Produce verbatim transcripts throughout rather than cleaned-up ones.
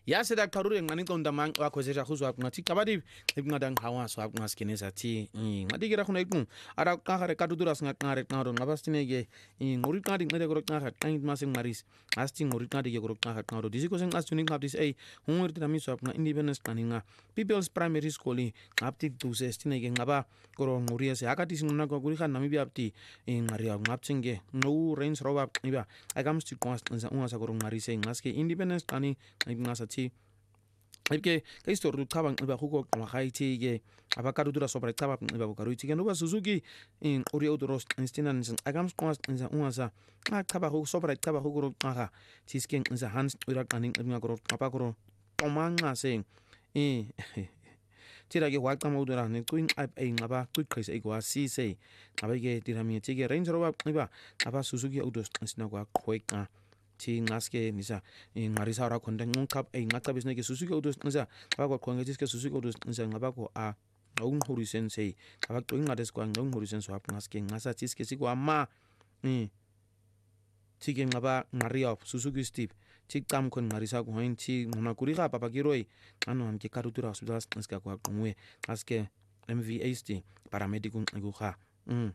ya seda karure ngani konda mang wa khosera khuzwa ngati kabadi ngada ngawa so ngaskeneza thi ngadi kira khona iqu ara qagare kadudura singa qare qaro ngabastineke ngori qadi ngede ko qaga qangi masing maris asti ngori qadi ke ko qaga qaro disiko sing astuning ngabdis ay hungor tami so nga independence qaninga people's primary school ngapti duse stineke ngaba koro ngori se akati singuna ko kuri khan nami biapti ngari ngaptsinge no range roba iba agam sti qwas unga koro ngari se ngaske independence qani ngasa thi Ike ke story uqhaba ngiba huko ngahaythi ke abakadudura sobra iqhaba ngiba ukaruthi ke noba Suzuki in uri outros instina agams qwas inza ungasa xa qhaba huko sobra iqhaba huko qaga thiske inza hans ura qaning ngakoro qapakoro qomanqa seng eh tira ke waqama udura ne queen app ay ngaba qiqhisa ikwasise ngabe ke tiramithi ke Range Rover ngiba aba Suzuki outros instina kwa qhweqa thi ngaske nisa ngarisa ra khonda ngqap ay ngaqaba isneke Suzuki autos nza abakwa khongethi ke Suzuki autos nza ngabakho a ngungkhuri sensei abaqo ingade sikwa ngungkhuri senso apha ngaske ngasathi iske sikwa ma eh thike ngaba ngariya Suzuki Steve thi qam khon ngarisa ko hain thi ngona kuri ga papa kiroi ano amke karutura hospital ska kwa qungwe ngaske M V A st paramedic ngukha mm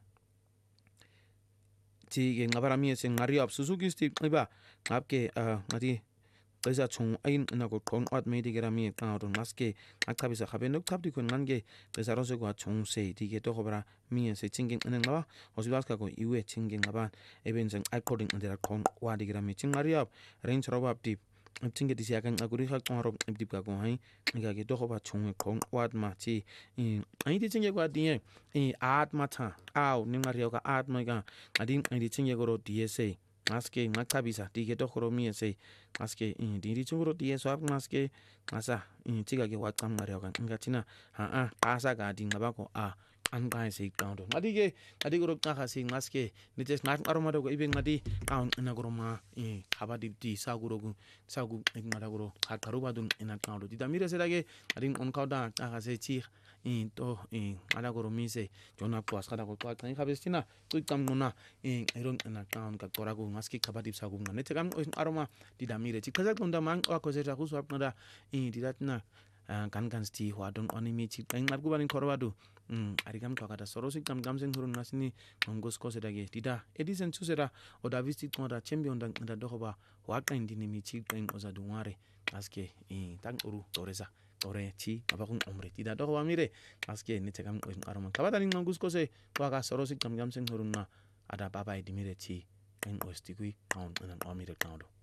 Ti ngabara mi se ngari up Suzuki Steve iba ngapke ngati qesa chung ain na ko qon at me digera mi ka ro ngaske akhabisa khabe no khapti khon ngange qesa ro se ko chung se dige to khobra mi se chinging ngaba hospital ka ko iwe chinging ngaba even according ndera qon wa digera mi chingari up Range Rover tip tinge disia kan aguri kha qoro dip ka ko hai nga ke to khoba chung qon wat ma chi ai ti tinge kwa die e at ma tha aw ni ngari ka at ma ga adin ai ti tinge ko D S A ngaske ngakhabisa dige to khoro mi se ngaske di di chungro D S A ngaske ngasa tiga ke wa qam ngari ka ngathina ha a asa ga di ngaba ko a anqai se qando ngadi ke ngadi ko qaga se ngaske nites ngat aromado ko ibe ngadi qaun na ko ma e khabadi di sa ko ro sa ko ngada ko khakaru badun ina qando di damire se dage adin on kauda qaga se chi in to in ala ko mi se jona pwas kada ko qai khabestina tu qam nona in iron na qaun ka tora ko ngaske khabadi sa ko ngane te kam aroma di damire chi kaza konda mang wa ko se ra ku so apnada in di datna kan kan sti wa don onimi chi ngat ko banin korwadu mm arigam to kada sorosi kam gamsen hurun nasini ngos ko sedage dida edisen susera o davisti tonda champion dan da dohoba wa kan dini mi chi kan oza dunware aske e tan uru toreza tore chi abakun omre dida dohoba mire aske ni tekam aroma kabada ni ngos ko se wa ga sorosi kam gamsen hurun na ada baba edimire chi kan ostigui kan an amire kando